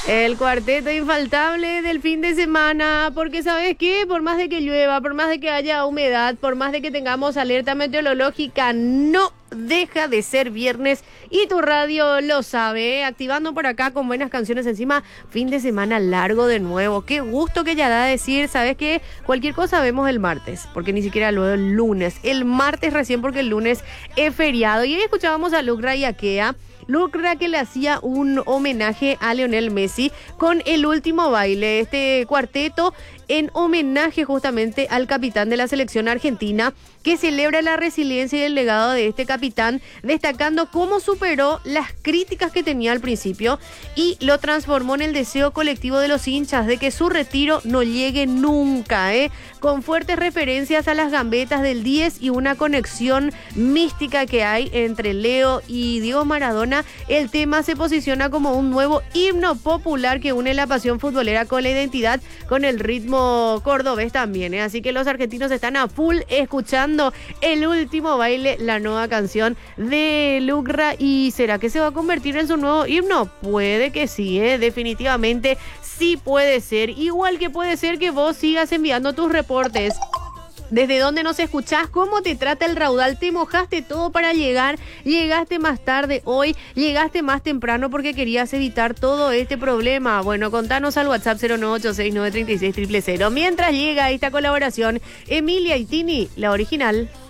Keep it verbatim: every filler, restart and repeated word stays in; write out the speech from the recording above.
El cuarteto infaltable del fin de semana, porque ¿sabes qué? Por más de que llueva, por más de que haya humedad, por más de que tengamos alerta meteorológica, no deja de ser viernes y tu radio lo sabe, ¿eh? Activando por acá con buenas canciones encima, fin de semana largo de nuevo. Qué gusto que ya da decir, ¿sabes qué? Cualquier cosa vemos el martes, porque ni siquiera luego el lunes, el martes recién porque el lunes es feriado. Y ahí escuchábamos a Lucra y a Kea. Lucra que le hacía un homenaje a Lionel Messi con El Último Baile, este cuarteto en homenaje justamente al capitán de la selección argentina, que celebra la resiliencia y el legado de este capitán, destacando cómo superó las críticas que tenía al principio y lo transformó en el deseo colectivo de los hinchas de que su retiro no llegue nunca, ¿eh? Con fuertes referencias a las gambetas del diez y una conexión mística que hay entre Leo y Diego Maradona, el tema se posiciona como un nuevo himno popular que une la pasión futbolera con la identidad, con el ritmo cordobés también, ¿eh? Así que los argentinos están a full escuchando El Último Baile, la nueva canción de Lucra. ¿Y será que se va a convertir en su nuevo himno? Puede que sí, ¿eh? Definitivamente sí puede ser. Igual que puede ser que vos sigas enviando tus reportes. ¿Desde dónde nos escuchás? ¿Cómo te trata el raudal? ¿Te mojaste todo para llegar? ¿Llegaste más tarde hoy? ¿Llegaste más temprano porque querías evitar todo este problema? Bueno, contanos al WhatsApp cero nueve ocho seis nueve tres seis cero cero cero. Mientras llega esta colaboración, Emilia y Tini, la original.